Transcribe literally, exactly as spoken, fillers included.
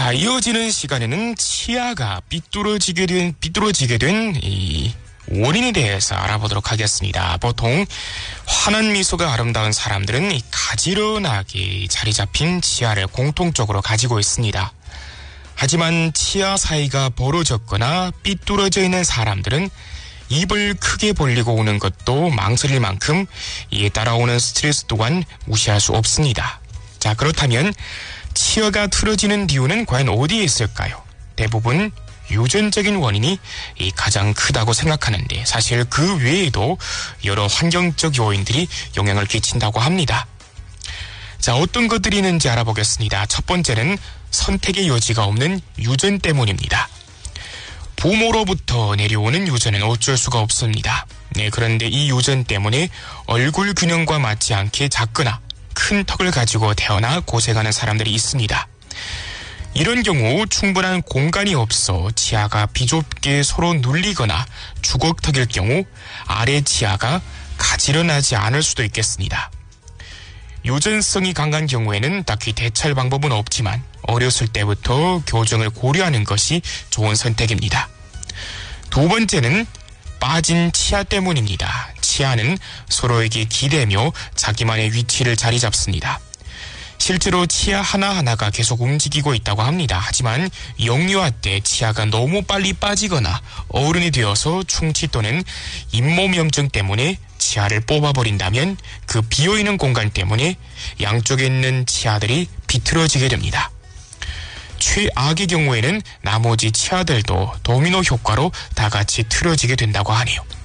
자, 이어지는 시간에는 치아가 삐뚤어지게 된, 삐뚤어지게 된, 이, 원인에 대해서 알아보도록 하겠습니다. 보통, 환한 미소가 아름다운 사람들은 이 가지런하게 자리 잡힌 치아를 공통적으로 가지고 있습니다. 하지만 치아 사이가 벌어졌거나 삐뚤어져 있는 사람들은 입을 크게 벌리고 오는 것도 망설일 만큼 이에 따라오는 스트레스 또한 무시할 수 없습니다. 자, 그렇다면 치아가 틀어지는 이유는 과연 어디에 있을까요? 대부분 유전적인 원인이 가장 크다고 생각하는데 사실 그 외에도 여러 환경적 요인들이 영향을 끼친다고 합니다. 자, 어떤 것들이 있는지 알아보겠습니다. 첫 번째는 선택의 여지가 없는 유전 때문입니다. 부모로부터 내려오는 유전은 어쩔 수가 없습니다. 네, 그런데 이 유전 때문에 얼굴 균형과 맞지 않게 작거나 큰 턱을 가지고 태어나 고생하는 사람들이 있습니다. 이런 경우 충분한 공간이 없어 치아가 비좁게 서로 눌리거나 주걱턱일 경우 아래 치아가 가지런하지 않을 수도 있겠습니다. 유전성이 강한 경우에는 딱히 대처할 방법은 없지만 어렸을 때부터 교정을 고려하는 것이 좋은 선택입니다. 두 번째는 빠진 치아 때문입니다. 치아는 서로에게 기대며 자기만의 위치를 자리 잡습니다. 실제로 치아 하나하나가 계속 움직이고 있다고 합니다. 하지만 영유아 때 치아가 너무 빨리 빠지거나 어른이 되어서 충치 또는 잇몸염증 때문에 치아를 뽑아버린다면 그 비어있는 공간 때문에 양쪽에 있는 치아들이 비틀어지게 됩니다. 최악의 경우에는 나머지 치아들도 도미노 효과로 다 같이 틀어지게 된다고 하네요.